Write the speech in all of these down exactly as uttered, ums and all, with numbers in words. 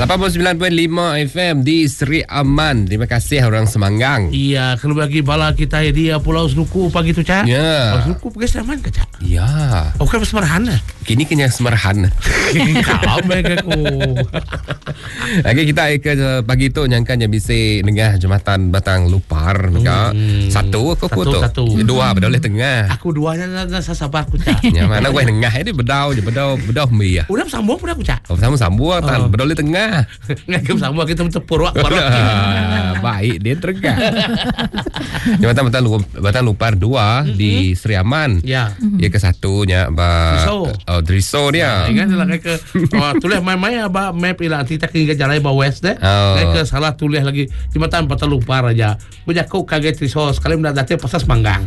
lapan puluh sembilan perpuluhan lima F M di Seri Aman. Terima kasih orang Semanggang. Iya, kalau bagi bala kita dia Pulau Seluku pagi tu, Cak. Ya. Pulau Seluku pergi Seri Aman ke, Cak? Ya. Oh, kan Semerahan lah. Kini kena Semerahan. Kau baik aku. Lagi kita ke pagi tu nyangkan yang bisa dengar Jambatan Batang Lupar. Maka Hmm. satu aku Satu, tu. satu. Dua bedoleh tengah. Aku duanya nak sabar aku, Cak. Ya mana gue tengah ini bedau je bedau bedau mi ya. Udah sambung pun aku, Cak. Oh, sama sambung tan Oh. bedoleh tengah. Ngagam sambung kita tepur wak parok. Baik dia tergah. Jambatan Batang Lupar, Batang Lupar dua mm-hmm. di Seri Aman. Ya. Ya ke satunya ba Driso. Oh, Driso dia. Ingat lah kayak ke oh, tulis main-main apa map ilah kita ke jalan ba west deh. Oh. Kayak ke salah tulis lagi Jambatan Batang Lupar aja. Bujak kau kaget Driso sekali mendatang pasal Semanggang.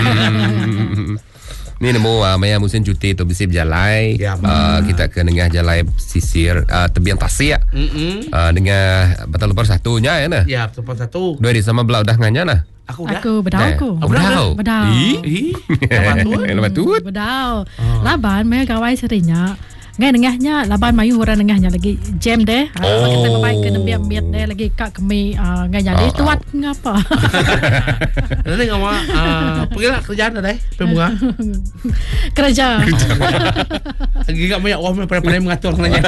Ni nemu uh, maya musim cuti tu bisa berjalan. Ya, uh, kita ke dengar jalan sisir uh, tebian tasik. Mm-mm. Uh, dengar Batang Lupar satunya ya nah. Ya, tempat satu. Dua di sama belah udah nganya nah. Aku dah. Aku bedau Eh, aku. oh, bedau. Bedau. Ih. Ih, lepas tu. Lepas tu. Bedau. Laban mai gawai serinya. Ngai dengahnya laban mayu orang dengahnya lagi jam deh. Ah, Oh. kita baik ke nembiak miat deh lagi kak kami ah, ngai jadi Oh, tuat ngapa. Nanti ngapa pergilah kerjaan dah, pembunga. Kerja. Lagi gak banyak orang pandai-pandai mengatur nanya.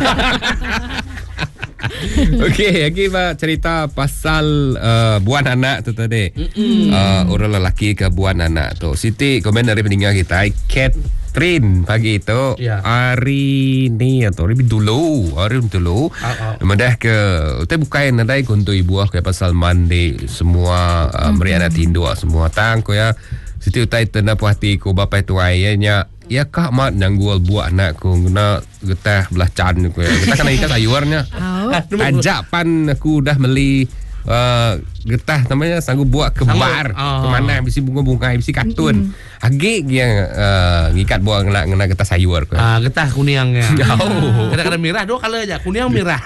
Okey, lagi ba cerita pasal uh, buan anak tu tadi. Uh, orang lelaki ke buan anak tu. Siti komen dari pendengar kita, Catherine pagi itu Ya. hari ni atau lebih dulu, hari dulu. Ah, ah. Mendah ke kita bukan ada untuk ibu ke pasal mandi semua uh, meri anak tindu semua tang ko ya. Siti utai tena puati ko bapa tu ayahnya. Ya kak mat nanggual buat anak ko guna getah belah can ko ya. Kita kena ikat sayurnya. Au. Ajak pan aku dah beli uh, getah namanya sanggup buat kebar. Oh. Kemana bisi bunga-bunga bisi kartun. Agi yang uh, ngikat buat ngena ngena getah sayur ko. Ah, getah kuning ya. Oh. Kadang-kadang merah dua kali aja, kuning merah.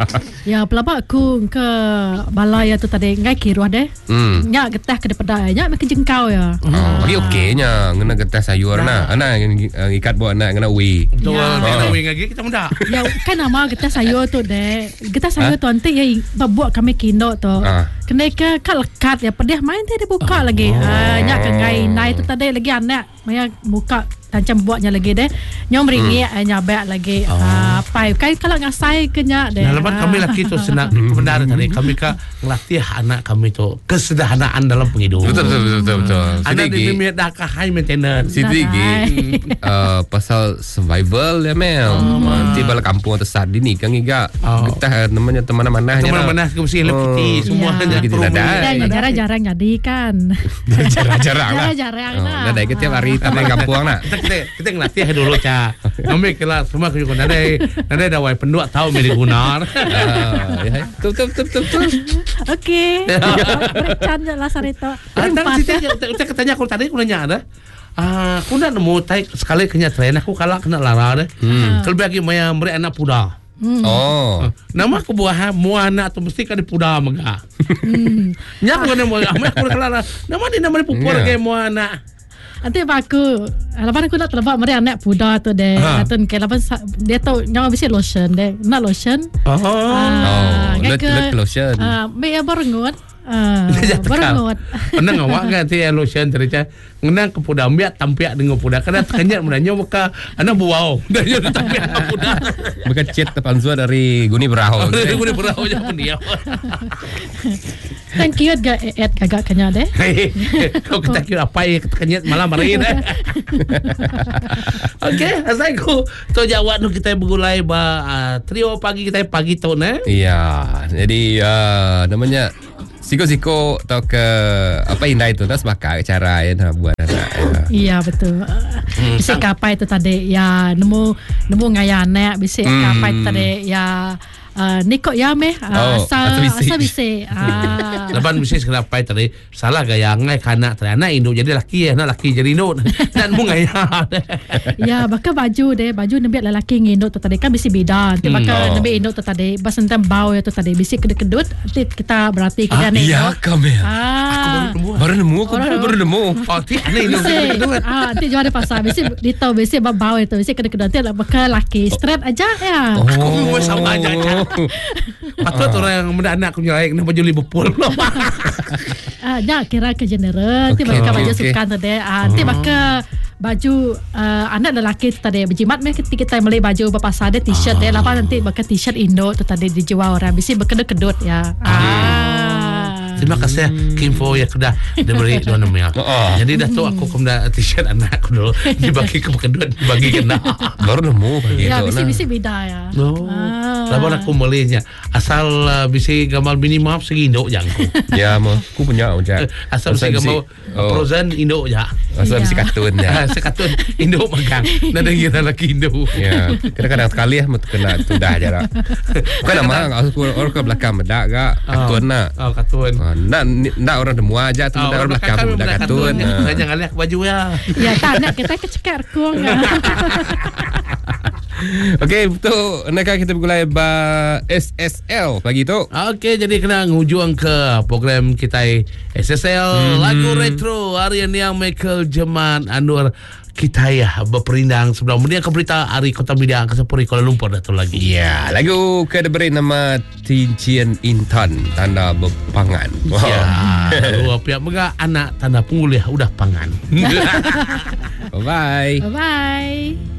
Ya pelabak aku ke balai tu tadi ngai kiruah deh. Hmm. Nya getah ke depan nya makin jengkau ya. Oh, lagi okeynya ngena getah sayur nah. Ana yang uh, ngikat buat anak ngena wi. Betul, Ya. merah wing lagi kita muda. Ya kan nama getah sayur tu deh. Getah sayur tu nanti ya buat kami kindo tu. Ah. Kena ke kak lekat ya pedih main dia buka lagi. Ah nya ke ngai nai tu tadi lagi anak maya buka macam buatnya lagi deh. Nyom ringi hmm. nyabak lagi. Ah pai kai kalau ngasai kenya deh. Nah, lepas kami laki tu senang benar tadi kami ka ngelatih anak kami tu kesederhanaan dalam penghidupan. Betul betul betul betul. betul. Anak Siti di miat dah ka high maintenance. Siti Dah, gi uh, pasal survival ya Mel. Nanti balik kampung atau sadi ni kan giga. Oh. Kita namanya teman-teman Teman-teman ke mesti lepiti semua Ya. hanya Kita perlu ada. beli. Dan jarang-jarang jadi kan. Jarang-jarang lah. Jarang-jarang Oh, lah. dah dah kita hari taman kampung nak. Kita kita kita ngelatih dulu Ca. Kami kira semua kau nanti nanti dah wai pendua tahu milik gunar. Ah, ya. Betul betul betul betul. Okey. Bercan je lah sarito. Antang kita kita katanya aku tadi aku nanya ada. Ah, aku nak nemu tai sekali kena tren aku kalah kena lara deh. Kalau bagi maya beri anak puda. Oh. Nama aku buah muana atau mesti kan di puda mega. Nya aku kena mau ame aku kalah. Nama di nama di pupur Ya. ke muana. Nanti aku, lepas aku nak terlepas mari anak puda tu deh. Ha. Atun ke lepas dia tahu nyawa bisi lotion deh. Nak lotion. Oh. Oh, ngai let- let lotion. Ah, me ya barengut. Ah, Dia tekal. barengut. Pernah ngawak kan ti lotion cerita ngenang ke puda ambiak tampiak dengan puda kada kenyat menanya maka anak buau dah jadi tampiak ke puda Bukan chat tepanzua dari Guni Berau. dari guna berau je pun dia. Thank you gak Ed gagak kenya deh. Kau kita kira apa ya kenyat malam hari ini. Okey, asal aku tu jawab nu kita bergulai ba uh, trio pagi kita pagi tu ne. Iya, jadi uh, namanya siko-siko atau ke apa indai itu tas bakal cara ya nah, buat anak. Ya. Iya betul. Hmm, bisa kapai itu tadi ya nemu nemu ngayane bisa Hmm. kapai itu tadi ya uh, niko ya meh uh, Oh, asa asa bisi. asa bisi. Ah. Lepas mesti kenapa tadi salah gaya ngai kana tadi anak induk jadi laki ya, nak laki jadi induk. Dan mu gaya. Ya bakal baju deh baju nabi lelaki ngindut tu tadi kan bisa beda. Nanti bakal oh. nabi indut tu tadi bas tentang bau ya tu tadi bisa kedut-kedut nanti kita berarti kita Ah, nih. iya Kamel. Ah. Baru nemu aku Orang- baru nemu. Oh, ti anak induk Bisa, kedut. ah, nanti jual di pasar. Bisa ditahu, bisa bau itu, bisa kedut-kedut. Nanti bakal laki straight aja ya. Oh. Aku mau sama aja. Patut orang yang muda anak aku nyerahin kena baju Liverpool. Ah, ya kira ke general, nanti Okey, bakal okey, baju okey. sukan tadi. Ah, nanti bakal baju uh, anak lelaki tu tadi berjimat meh ketika kita beli baju berpasar dia t-shirt dia lepas nanti bakal t-shirt Indo tu tadi dijual orang bisi berkedut-kedut ya. Ah. Terima kasih Kim Fo yang sudah diberi dua nama. Oh. Jadi dah tahu aku kena t-shirt anak aku dulu dibagi ke kedua dibagi kena. Baru nemu pagi Ya, tu. bisi-bisi beda ya. No. Ah. Lawan aku melihatnya asal uh, bisi gambar mini maaf segi Indo jangku. Ya, mo. Aku punya macam. Asal bisi gambar frozen Indo ya. Asal Ya. bisi kartun ya. Ah, sekatun Indo magang. Nada kira lagi Indo. Ya, kadang-kadang sekali ya mesti kena tudah aja lah. Bukan nama aku orang ke belakang bedak gak kartun nak. Oh, kartun. Ah, Nak nak orang demu aja tu Oh, bedak orang belakang kami bedak bedak kartun. Ah. Saya jangan lihat baju ya. Ya, tak nak kita kecekar kong. Okey, betul. Naklah kita bergulai ba S S L pagi tu. Okey, jadi kena ngujung ke program kita S S L hmm. lagu retro harian yang Michael Jeman Anwar kita ya berperindang sebelum kemudian ke berita Hari Kota Media ke Sepuri Kuala Lumpur dah tu lagi. Ya, lagu ke diberi nama Cincin Intan tanda berpangan. Ya, dua pihak mega anak tanda penguliah udah pangan. Bye bye. Bye bye.